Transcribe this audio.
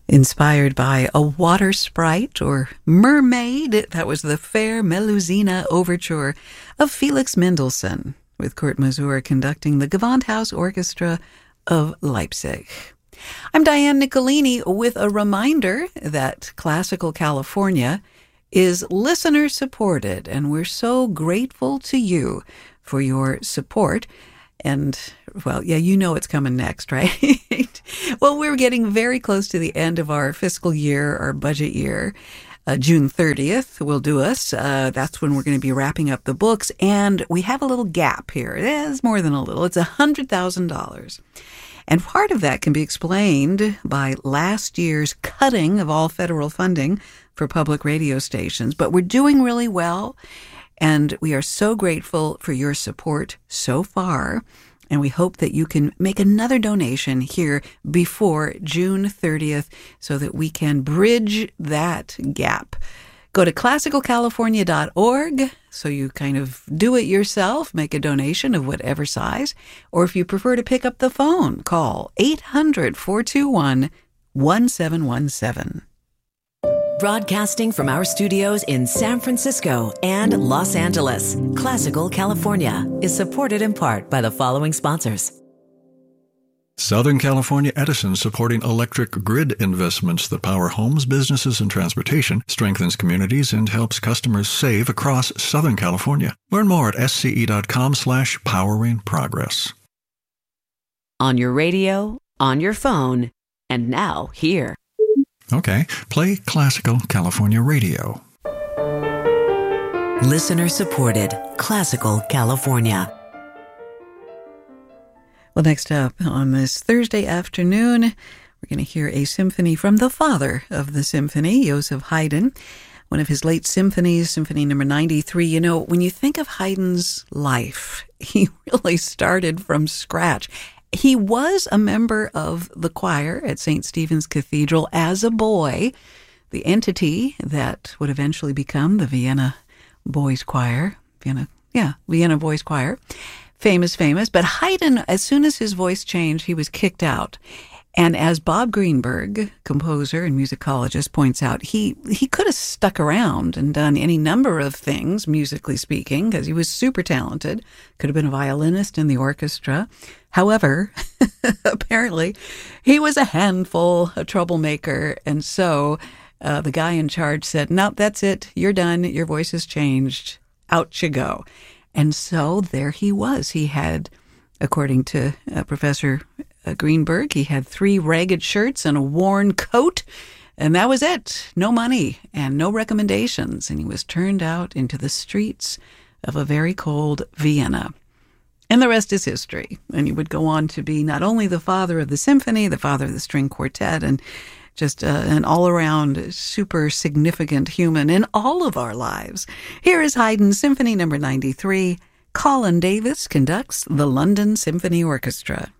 Inspired by a water sprite or mermaid, that was the Fair Melusina Overture of Felix Mendelssohn, with Kurt Masur conducting the Gewandhaus Orchestra of Leipzig. I'm Diane Nicolini with a reminder that Classical California is listener-supported, and we're so grateful to you for your support. And, well, yeah, you know it's coming next, right? Well, we're getting very close to the end of our fiscal year, our budget year. June 30th will do us. That's when we're going to be wrapping up the books. And we have a little gap here. It's more than a little. It's $100,000. And part of that can be explained by last year's cutting of all federal funding for public radio stations. But we're doing really well. And we are so grateful for your support so far. And we hope that you can make another donation here before June 30th so that we can bridge that gap. Go to classicalcalifornia.org so you kind of do it yourself, make a donation of whatever size. Or if you prefer to pick up the phone, call 800-421-1717. Broadcasting from our studios in San Francisco and Los Angeles, Classical California is supported in part by the following sponsors. Southern California Edison, supporting electric grid investments that power homes, businesses, and transportation, strengthens communities, and helps customers save across Southern California. Learn more at sce.com/poweringprogress. On your radio, on your phone, and now here. Okay, play Classical California Radio. Listener-supported Classical California. Well, next up on this Thursday afternoon, we're going to hear a symphony from the father of the symphony, Joseph Haydn. One of his late symphonies, Symphony number 93. You know, when you think of Haydn's life, he really started from scratch. He was a member of the choir at St. Stephen's Cathedral as a boy, the entity that would eventually become the Vienna Boys Choir. Vienna Boys Choir. Famous. But Haydn, as soon as his voice changed, he was kicked out. And as Bob Greenberg, composer and musicologist, points out, he could have stuck around and done any number of things, musically speaking, because he was super talented. Could have been a violinist in the orchestra. However, apparently, he was a handful, a troublemaker. And so the guy in charge said, "No, that's it. You're done. Your voice has changed. Out you go." And so there he was. He had, according to Professor Greenberg, he had 3 ragged shirts and a worn coat, and that was it. No money and no recommendations, and he was turned out into the streets of a very cold Vienna. And the rest is history. And he would go on to be not only the father of the symphony, the father of the string quartet, and just an all-around super significant human in all of our lives. Here is Haydn's Symphony number 93. Colin Davis conducts the London Symphony Orchestra.